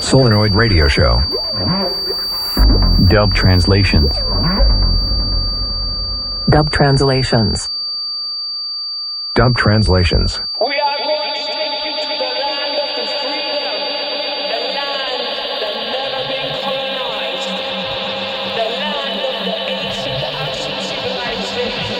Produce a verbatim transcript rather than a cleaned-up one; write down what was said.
Solenoid Radio Show. Dub translations. Dub translations. Dub translations. We are going